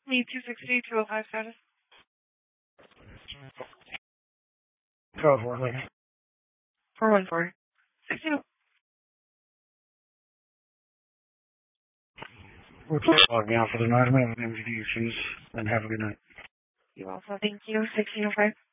Need 260, 205 status. Go for it, lady. 414. 60. We'll log me out for the night. I'm going to have an MVD issues, and have a good night. You also. Thank you. 1605.